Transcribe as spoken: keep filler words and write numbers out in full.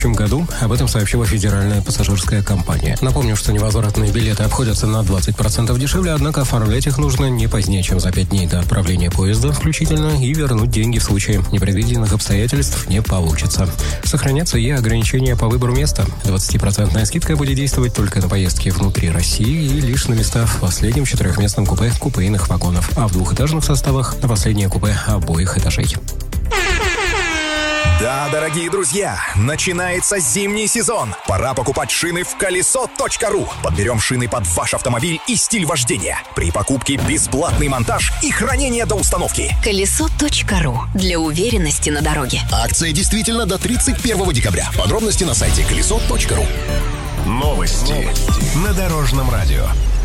В этом году об этом сообщила федеральная пассажирская компания. Напомню, что невозвратные билеты обходятся на двадцать процентов дешевле, однако оформлять их нужно не позднее, чем за пять дней до отправления поезда включительно, и вернуть деньги в случае непредвиденных обстоятельств не получится. Сохранятся и ограничения по выбору места. двадцатипроцентная скидка будет действовать только на поездки внутри России и лишь на места в последнем четырехместном купе купейных вагонов, а в двухэтажных составах на последнее купе обоих этажей. Да, дорогие друзья, начинается зимний сезон. Пора покупать шины в колесо точка ру. Подберем шины под ваш автомобиль и стиль вождения. При покупке бесплатный монтаж и хранение до установки. колесо точка ру. Для уверенности на дороге. Акция действительно до тридцать первого декабря. Подробности на сайте колесо точка ру. Новости на Дорожном радио.